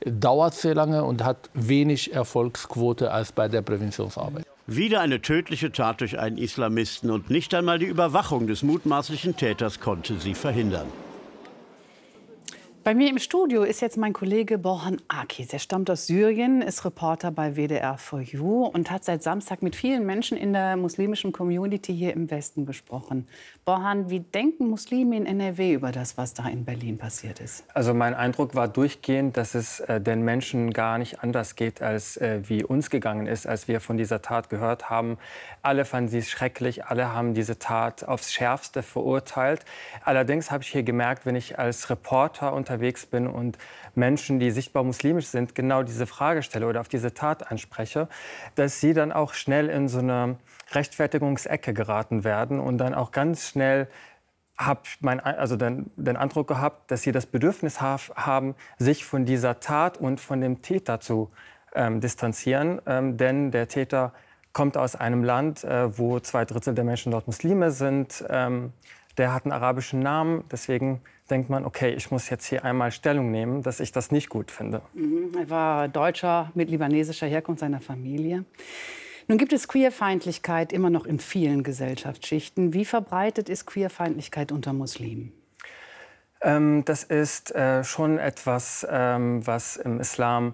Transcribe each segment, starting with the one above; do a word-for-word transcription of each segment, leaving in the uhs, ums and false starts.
dauert sehr lange und hat wenig Erfolgsquote als bei der Präventionsarbeit. Wieder eine tödliche Tat durch einen Islamisten und nicht einmal die Überwachung des mutmaßlichen Täters konnte sie verhindern. Bei mir im Studio ist jetzt mein Kollege Borhan Akif. Er stammt aus Syrien, ist Reporter bei W D R vier U und hat seit Samstag mit vielen Menschen in der muslimischen Community hier im Westen gesprochen. Borhan, wie denken Muslime in N R W über das, was da in Berlin passiert ist? Also mein Eindruck war durchgehend, dass es äh, den Menschen gar nicht anders geht, als äh, wie uns gegangen ist, als wir von dieser Tat gehört haben. Alle fanden sie schrecklich, alle haben diese Tat aufs Schärfste verurteilt. Allerdings habe ich hier gemerkt, wenn ich als Reporter unterwegs bin und Menschen, die sichtbar muslimisch sind, genau diese Frage stelle oder auf diese Tat anspreche, dass sie dann auch schnell in so eine Rechtfertigungsecke geraten werden und dann auch ganz schnell habe ich mein, also den, den Eindruck gehabt, dass sie das Bedürfnis haben, sich von dieser Tat und von dem Täter zu ähm, distanzieren, ähm, denn der Täter kommt aus einem Land, äh, wo zwei Drittel der Menschen dort Muslime sind. Ähm, der hat einen arabischen Namen, deswegen denkt man, okay, ich muss jetzt hier einmal Stellung nehmen, dass ich das nicht gut finde. Mhm. Er war Deutscher mit libanesischer Herkunft seiner Familie. Nun gibt es Queerfeindlichkeit immer noch in vielen Gesellschaftsschichten. Wie verbreitet ist Queerfeindlichkeit unter Muslimen? Ähm, das ist äh, schon etwas, ähm, was im Islam,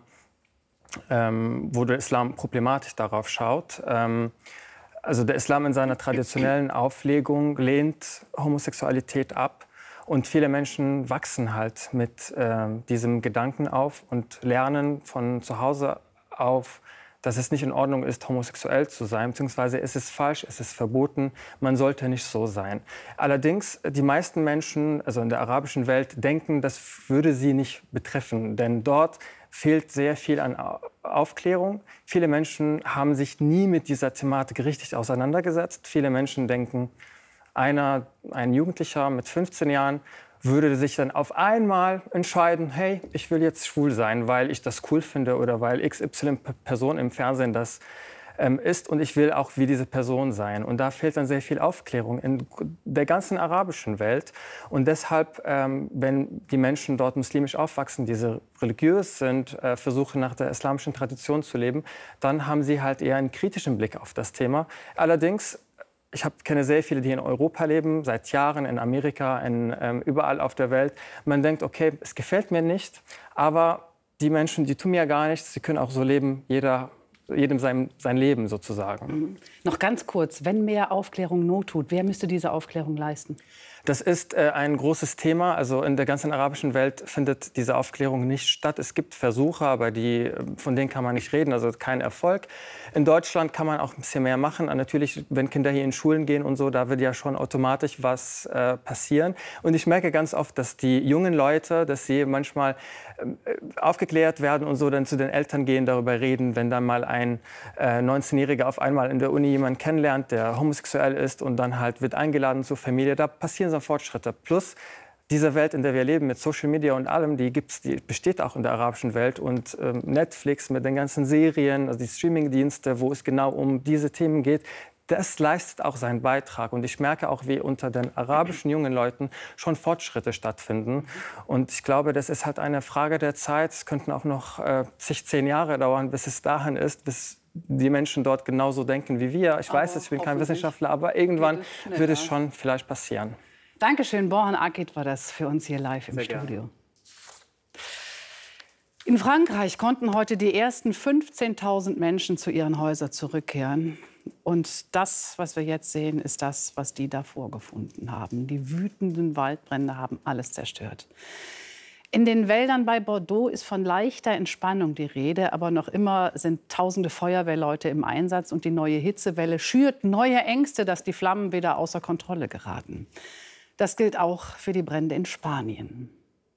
ähm, wo der Islam problematisch darauf schaut. Ähm, also der Islam in seiner traditionellen Auflegung lehnt Homosexualität ab. Und viele Menschen wachsen halt mit äh, diesem Gedanken auf und lernen von zu Hause auf, dass es nicht in Ordnung ist, homosexuell zu sein, beziehungsweise es ist falsch, es ist verboten, man sollte nicht so sein. Allerdings, die meisten Menschen, also in der arabischen Welt, denken, das würde sie nicht betreffen, denn dort fehlt sehr viel an Aufklärung. Viele Menschen haben sich nie mit dieser Thematik richtig auseinandergesetzt. Viele Menschen denken, Einer, ein Jugendlicher mit fünfzehn Jahren würde sich dann auf einmal entscheiden, hey, ich will jetzt schwul sein, weil ich das cool finde oder weil X Y-Person im Fernsehen das ähm, ist und ich will auch wie diese Person sein. Und da fehlt dann sehr viel Aufklärung in der ganzen arabischen Welt. Und deshalb, ähm, wenn die Menschen dort muslimisch aufwachsen, diese religiös sind, äh, versuchen nach der islamischen Tradition zu leben, dann haben sie halt eher einen kritischen Blick auf das Thema. Allerdings, ich hab, kenne sehr viele, die in Europa leben, seit Jahren, in Amerika, in, ähm, überall auf der Welt. Man denkt, okay, es gefällt mir nicht, aber die Menschen, die tun mir gar nichts, sie können auch so leben, jeder, jedem sein, sein Leben sozusagen. Mhm. Noch ganz kurz, wenn mehr Aufklärung Not tut, wer müsste diese Aufklärung leisten? Das ist äh, ein großes Thema. Also in der ganzen arabischen Welt findet diese Aufklärung nicht statt. Es gibt Versuche, aber die, von denen kann man nicht reden, also kein Erfolg. In Deutschland kann man auch ein bisschen mehr machen. Und natürlich, wenn Kinder hier in Schulen gehen und so, da wird ja schon automatisch was äh, passieren. Und ich merke ganz oft, dass die jungen Leute, dass sie manchmal äh, aufgeklärt werden und so dann zu den Eltern gehen, darüber reden, wenn dann mal ein äh, neunzehnjähriger auf einmal in der Uni jemanden kennenlernt, der homosexuell ist und dann halt wird eingeladen zur Familie. Da passieren Fortschritte. Plus diese Welt, in der wir leben, mit Social Media und allem, die gibt's, die besteht auch in der arabischen Welt. Und ähm, Netflix mit den ganzen Serien, also die Streamingdienste, wo es genau um diese Themen geht, das leistet auch seinen Beitrag. Und ich merke auch, wie unter den arabischen jungen Leuten schon Fortschritte stattfinden. Und ich glaube, das ist halt eine Frage der Zeit. Es könnten auch noch äh, zig, zehn Jahre dauern, bis es dahin ist, bis die Menschen dort genauso denken wie wir. Ich weiß, ich bin kein Wissenschaftler, aber irgendwann wird es schon vielleicht passieren. Dankeschön, Borhan Akif war das für uns hier live im Sehr Studio. gerne. In Frankreich konnten heute die ersten fünfzehntausend Menschen zu ihren Häusern zurückkehren. Und das, was wir jetzt sehen, ist das, was die da vorgefunden haben. Die wütenden Waldbrände haben alles zerstört. In den Wäldern bei Bordeaux ist von leichter Entspannung die Rede, aber noch immer sind tausende Feuerwehrleute im Einsatz und die neue Hitzewelle schürt neue Ängste, dass die Flammen wieder außer Kontrolle geraten. Das gilt auch für die Brände in Spanien.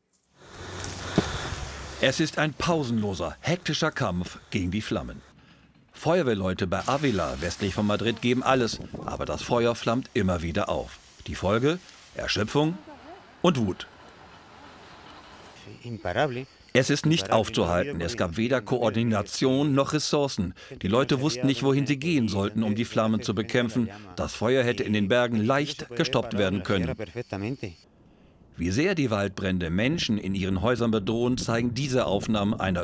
Es ist ein pausenloser, hektischer Kampf gegen die Flammen. Feuerwehrleute bei Ávila, westlich von Madrid, geben alles, aber das Feuer flammt immer wieder auf. Die Folge? Erschöpfung und Wut. Es ist nicht aufzuhalten. Es gab weder Koordination noch Ressourcen. Die Leute wussten nicht, wohin sie gehen sollten, um die Flammen zu bekämpfen. Das Feuer hätte in den Bergen leicht gestoppt werden können. Wie sehr die Waldbrände Menschen in ihren Häusern bedrohen, zeigen diese Aufnahmen einer